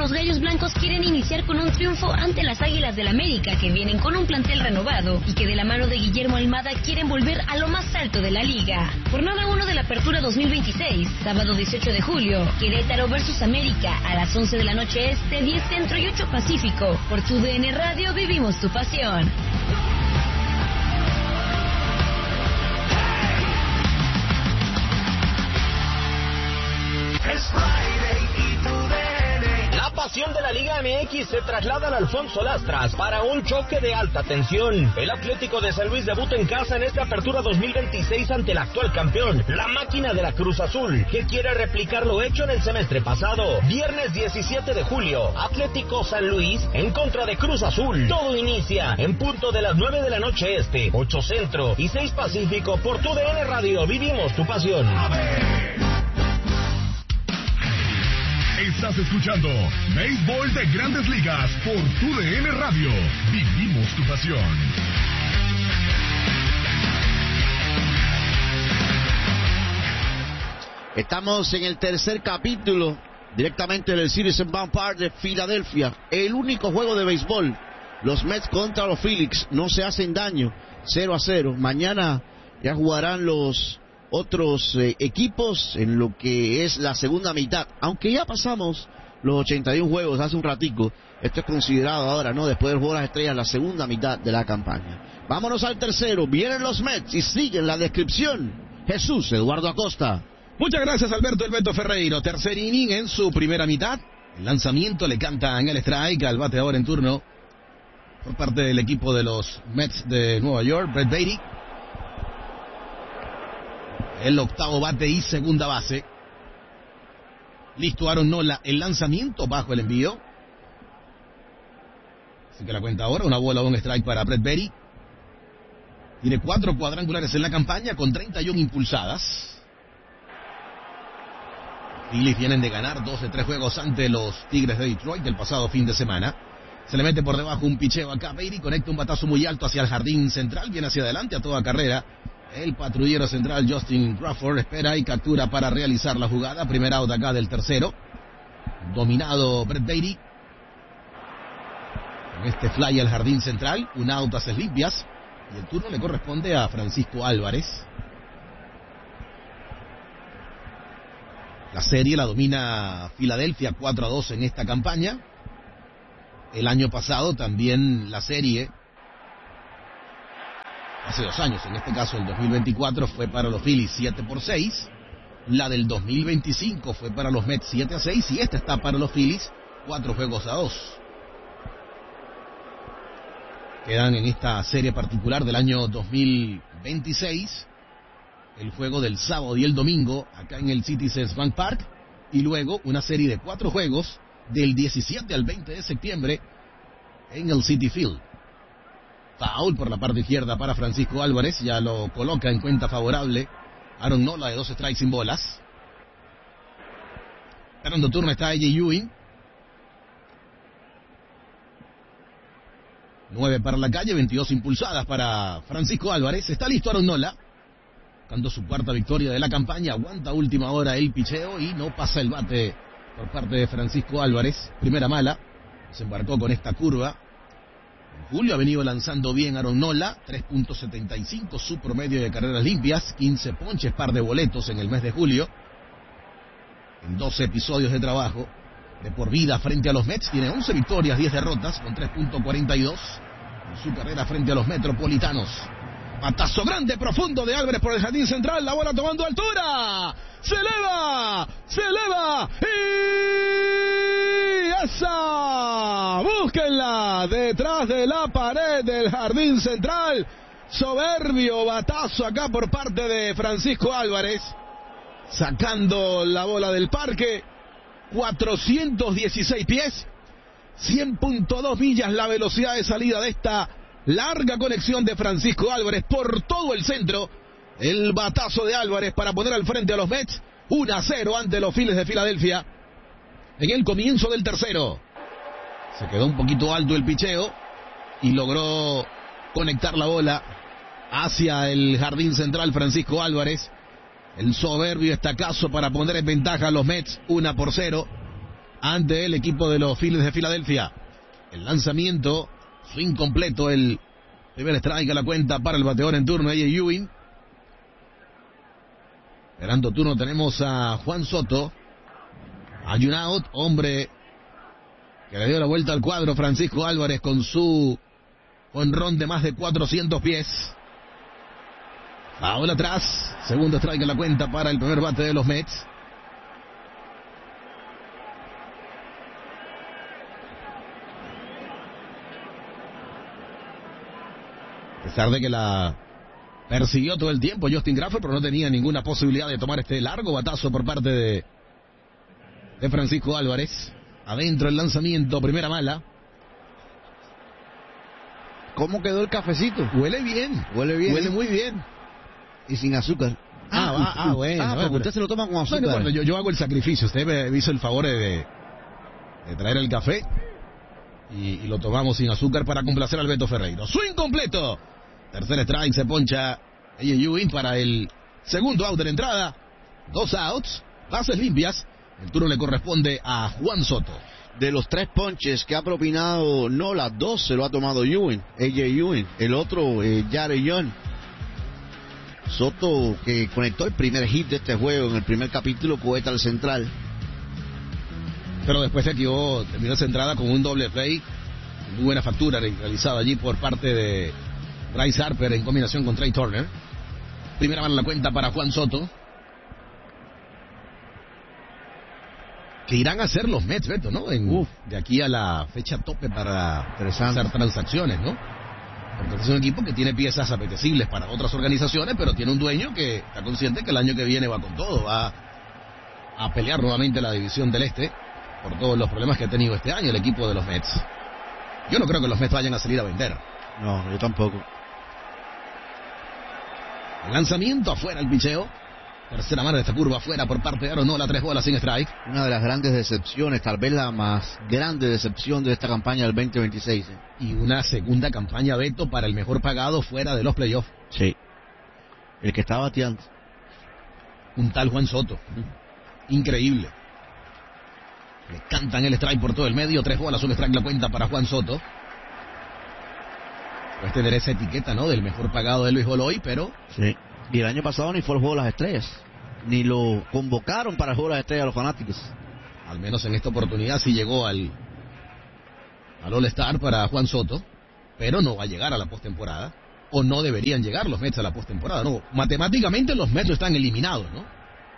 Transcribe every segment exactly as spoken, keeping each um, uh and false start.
los Gallos Blancos quieren iniciar con un triunfo ante las Águilas del América, que vienen con un plantel renovado y que de la mano de Guillermo Almada quieren volver a lo más alto de la liga. Jornada uno de la Apertura dos mil veintiséis, sábado dieciocho de julio, Querétaro versus América a las once de la noche este, diez centro y ocho pacífico. Por tu D N Radio vivimos tu pasión. Es Friday y tu D N. La pasión de la Liga M X se traslada al Alfonso Lastras para un choque de alta tensión. El Atlético de San Luis debuta en casa en esta Apertura dos mil veintiséis ante el actual campeón, la máquina de la Cruz Azul, que quiere replicar lo hecho en el semestre pasado. Viernes diecisiete de julio, Atlético San Luis en contra de Cruz Azul. Todo inicia en punto de las nueve de la noche este, ocho centro y seis pacífico por tu D N Radio. Vivimos tu pasión. Estás escuchando Béisbol de Grandes Ligas por tu D N Radio. Vivimos tu pasión. Estamos en el tercer capítulo, directamente del Citizens Bank Park de Filadelfia. El único juego de béisbol. Los Mets contra los Phillies no se hacen daño. cero a cero. Mañana ya jugarán los otros eh, equipos en lo que es la segunda mitad, aunque ya pasamos los ochenta y uno juegos hace un ratico. Esto es considerado ahora, ¿no?, después del juego de las estrellas, la segunda mitad de la campaña. Vámonos al tercero, vienen los Mets y siguen la descripción Jesús Eduardo Acosta. Muchas gracias, Alberto El Beto Ferreiro. Tercer inning en su primera mitad. El lanzamiento le canta en el strike al bateador en turno por parte del equipo de los Mets de Nueva York, Brett Baty. El octavo bate y segunda base. Listo Aaron Nola, el lanzamiento bajo el envío. Así que la cuenta ahora, una bola, un strike para Brett Baty. Tiene cuatro cuadrangulares en la campaña con treinta y uno impulsadas. Phillies vienen de ganar dos de tres juegos ante los Tigres de Detroit del pasado fin de semana. Se le mete por debajo un picheo acá. Baty conecta un batazo muy alto hacia el jardín central. Viene hacia adelante a toda carrera. El patrullero central Justin Crawford espera y captura para realizar la jugada. Primer out acá del tercero. Dominado Brett Baty. Con este fly al jardín central. Un out hace limpias. Y el turno le corresponde a Francisco Álvarez. La serie la domina Filadelfia cuatro a dos en esta campaña. El año pasado también la serie, hace dos años, en este caso el dos mil veinticuatro, fue para los Phillies siete por seis. La del dos mil veinticinco fue para los Mets siete a seis. Y esta está para los Phillies cuatro juegos a dos. Quedan en esta serie particular del año dos mil veintiséis el juego del sábado y el domingo acá en el Citizens Bank Park. Y luego una serie de cuatro juegos del diecisiete al veinte de septiembre en el Citi Field. Foul por la parte izquierda para Francisco Álvarez. Ya lo coloca en cuenta favorable Aaron Nola de dos strikes sin bolas. Esperando turno está A J Ewing. nueve para la calle, veintidós impulsadas para Francisco Álvarez. Está listo Aaron Nola. Buscando su cuarta victoria de la campaña. Aguanta última hora el picheo y no pasa el bate por parte de Francisco Álvarez. Primera mala. Se embarcó con esta curva. En julio ha venido lanzando bien Aaron Nola. tres punto setenta y cinco su promedio de carreras limpias. quince ponches, par de boletos en el mes de julio. En doce episodios de trabajo de por vida frente a los Mets. Tiene once victorias, diez derrotas con tres punto cuarenta y dos en su carrera frente a los Metropolitanos. Batazo grande, profundo de Álvarez por el jardín central. La bola tomando altura. Se eleva, se eleva. Y esa. Búsquenla detrás de la pared del jardín central. Soberbio batazo acá por parte de Francisco Álvarez. Sacando la bola del parque. cuatrocientos dieciséis pies. cien punto dos millas la velocidad de salida de esta larga conexión de Francisco Álvarez por todo el centro. El batazo de Álvarez para poner al frente a los Mets. uno a cero ante los Phillies de Filadelfia en el comienzo del tercero. Se quedó un poquito alto el picheo y logró conectar la bola hacia el jardín central Francisco Álvarez. El soberbio estacazo para poner en ventaja a los Mets, uno por cero. ante el equipo de los Phillies de Filadelfia. El lanzamiento, swing completo, el primer strike a la cuenta para el bateador en turno, A J Ewing. Esperando turno tenemos a Juan Soto. Hay un out, hombre que le dio la vuelta al cuadro, Francisco Álvarez, con su jonrón de más de cuatrocientos pies. Foul atrás, segundo strike a la cuenta para el primer bate de los Mets. A pesar de que la persiguió todo el tiempo Justin Graffer, pero no tenía ninguna posibilidad de tomar este largo batazo por parte de, de Francisco Álvarez. Adentro el lanzamiento, primera mala. ¿Cómo quedó el cafecito? Huele bien. Huele bien. Huele muy bien. Y sin azúcar. Ah, ah, ah bueno. Ah, porque usted se lo toma con azúcar. Bueno, bueno, yo, yo hago el sacrificio. Usted me hizo el favor de, de traer el café. Y, y lo tomamos sin azúcar para complacer al Beto Ferreiro. Swing completo. Tercer strike, se poncha A J Ewing para el segundo out de la entrada. Dos outs, bases limpias. El turno le corresponde a Juan Soto. De los tres ponches que ha propinado Nola, dos se lo ha tomado Ewing, A J Ewing. El otro, eh, Jared Young. Soto, que conectó el primer hit de este juego en el primer capítulo, cohete al central. Pero después se quedó, terminó esa entrada con un doble play. Muy buena factura realizada allí por parte de Bryce Harper en combinación con Trey Turner. Primera mano en la cuenta para Juan Soto. Que irán a hacer los Mets, Beto, ¿no? En, Uf. De aquí a la fecha tope para hacer transacciones, ¿no? Porque es un equipo que tiene piezas apetecibles para otras organizaciones, pero tiene un dueño que está consciente que el año que viene va con todo, va a pelear nuevamente la división del Este por todos los problemas que ha tenido este año el equipo de los Mets. Yo no creo que los Mets vayan a salir a vender. No, yo tampoco. El lanzamiento afuera, el picheo. Tercera mano de esta curva afuera por parte de Aaron Nola, tres bolas sin strike. Una de las grandes decepciones, tal vez la más grande decepción de esta campaña del veinte veintiséis. ¿eh? Y una segunda campaña, Beto, para el mejor pagado fuera de los playoffs. Sí. El que está bateando. Un tal Juan Soto. Increíble. Le cantan el strike por todo el medio, tres bolas, un strike la cuenta para Juan Soto. Puedes tener esa etiqueta, ¿no? Del mejor pagado del béisbol hoy, pero... Sí. Y el año pasado ni fue el juego de las estrellas, ni lo convocaron para el juego de las estrellas a los fanáticos. Al menos en esta oportunidad sí llegó al, al All-Star para Juan Soto, pero no va a llegar a la postemporada, o no deberían llegar los Mets a la postemporada, no. Matemáticamente los Mets están eliminados, ¿no?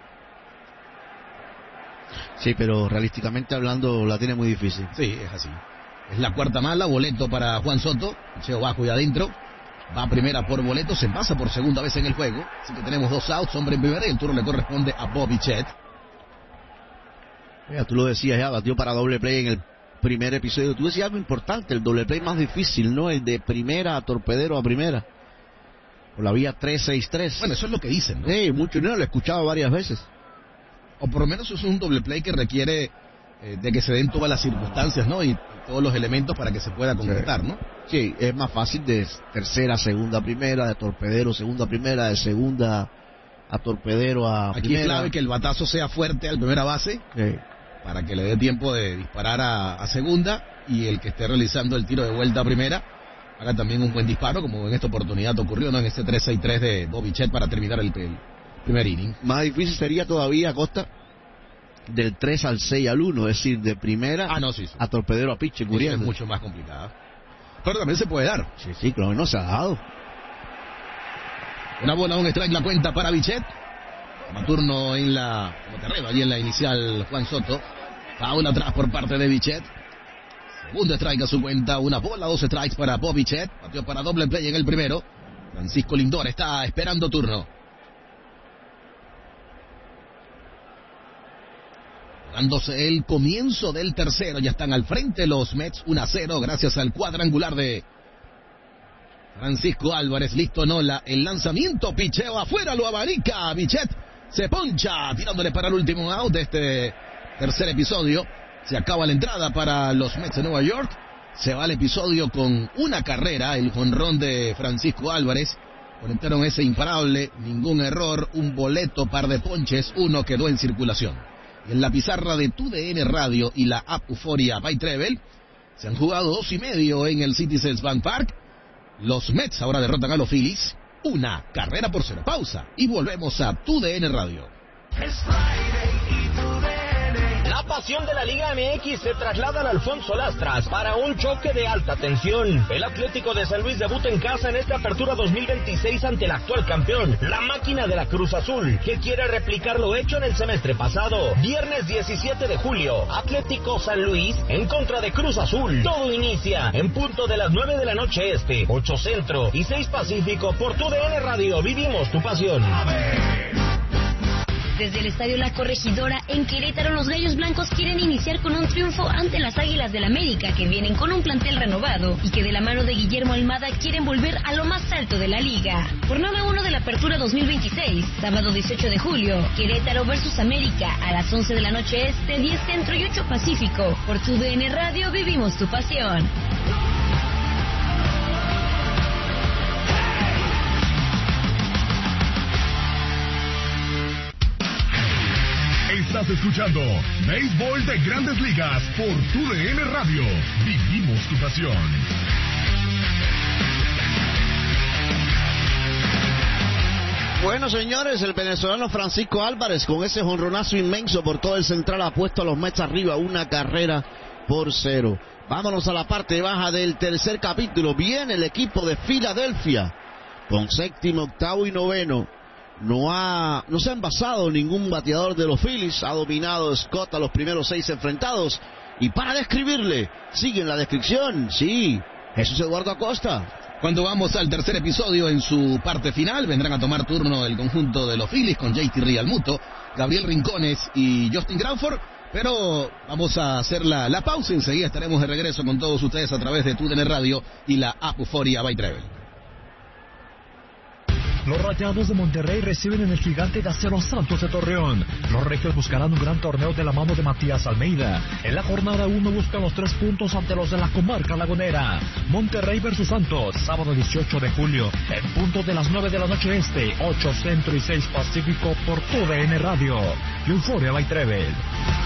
Sí, pero realísticamente hablando la tiene muy difícil. Sí, es así. Es la cuarta mala, boleto para Juan Soto, picheo bajo y adentro. Va a primera por boleto, se pasa por segunda vez en el juego. Así que tenemos dos outs, hombre en primera, y el turno le corresponde a Bobby Chet. Mira, tú lo decías ya, batió para doble play en el primer episodio. Tú decías algo importante, el doble play más difícil, ¿no? El de primera a torpedero a primera. Por la vía tres seis tres. Bueno, eso es lo que dicen, ¿no? Sí, mucho, no, lo he escuchado varias veces. O por lo menos es un doble play que requiere eh, de que se den todas las circunstancias, ¿no? Y todos los elementos para que se pueda concretar, ¿no? Sí, es más fácil de tercera, segunda, primera, de torpedero, segunda, primera, de segunda a torpedero a Aquí primera. es clave que el batazo sea fuerte al primera base, sí, para que le dé tiempo de disparar a, a segunda, y el que esté realizando el tiro de vuelta a primera haga también un buen disparo, como en esta oportunidad ocurrió, ¿no? En este tres seis tres de Bobby Chet para terminar el, el primer inning. Más difícil sería todavía, Costa, del tres al seis al uno, es decir, de primera ah, no, sí, sí. a torpedero a pitcher, es mucho más complicado. Pero también se puede dar. Sí, sí, claro, no se ha dado. Una bola, un strike la cuenta para Bichet. Toma turno en la como terreno, allí en la inicial Juan Soto. Foul atrás por parte de Bichet. Segundo strike a su cuenta, una bola, dos strikes para Bobby Chet. Batió para doble play en el primero. Francisco Lindor está esperando turno. Dándose el comienzo del tercero, ya están al frente los Mets uno a cero gracias al cuadrangular de Francisco Álvarez. Listo Nola, el lanzamiento, picheo afuera, lo abarica Bichet, se poncha tirándole para el último out de este tercer episodio. Se acaba la entrada para los Mets de Nueva York, se va el episodio con una carrera, el jonrón de Francisco Álvarez. Conectaron ese imparable, ningún error, un boleto, par de ponches, uno quedó en circulación. En la pizarra de Tu D N Radio y la app Euforia by Travel se han jugado dos y medio en el Citizens Bank Park. Los Mets ahora derrotan a los Phillies. Una carrera por cero. Pausa y volvemos a Tu D N Radio. Es Friday y tu D N. La pasión de la Liga M X se traslada al Alfonso Lastras para un choque de alta tensión. El Atlético de San Luis debuta en casa en esta apertura dos mil veintiséis ante el actual campeón, la máquina de la Cruz Azul, que quiere replicar lo hecho en el semestre pasado. Viernes diecisiete de julio, Atlético San Luis en contra de Cruz Azul. Todo inicia en punto de las nueve de la noche este, ocho centro y seis pacífico por Tu D N Radio. Vivimos tu pasión. Desde el Estadio La Corregidora, en Querétaro, los Gallos Blancos quieren iniciar con un triunfo ante las Águilas del América, que vienen con un plantel renovado y que de la mano de Guillermo Almada quieren volver a lo más alto de la liga. Jornada uno de la Apertura dos mil veintiséis, sábado dieciocho de julio, Querétaro versus América, a las once de la noche este, diez centro y ocho pacífico. Por Tu D N Radio, vivimos tu pasión. Estás escuchando Béisbol de Grandes Ligas por Tu D N Radio. Vivimos tu pasión. Bueno, señores, el venezolano Francisco Álvarez con ese jonronazo inmenso por todo el central ha puesto a los Mets arriba una carrera por cero. Vámonos a la parte baja del tercer capítulo. Viene el equipo de Filadelfia con séptimo, octavo y noveno. No ha, no se ha envasado ningún bateador de los Phillies. Ha dominado Scott a los primeros seis enfrentados. Y para describirle, sigue en la descripción, sí, Jesús Eduardo Acosta. Cuando vamos al tercer episodio, en su parte final, vendrán a tomar turno el conjunto de los Phillies con J T Realmuto, Gabriel Rincones y Justin Crawford. Pero vamos a hacer la, la pausa y enseguida estaremos de regreso con todos ustedes a través de Tu D N Radio y la app Euforia by Travel. Los Rayados de Monterrey reciben en el Gigante de Acero Santos de Torreón. Los regios buscarán un gran torneo de la mano de Matías Almeida. En la jornada uno buscan los tres puntos ante los de la comarca lagunera. Monterrey versus Santos, sábado dieciocho de julio, en punto de las nueve de la noche este, ocho centro y seis pacífico por Tu D N Radio. Euforia by Travel.